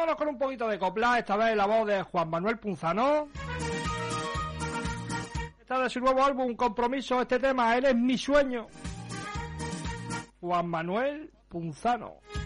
vámonos con un poquito de copla, esta vez la voz de Juan Manuel Punzano. Esta de su nuevo álbum, Compromiso, este tema, Él es mi sueño. Juan Manuel Punzano.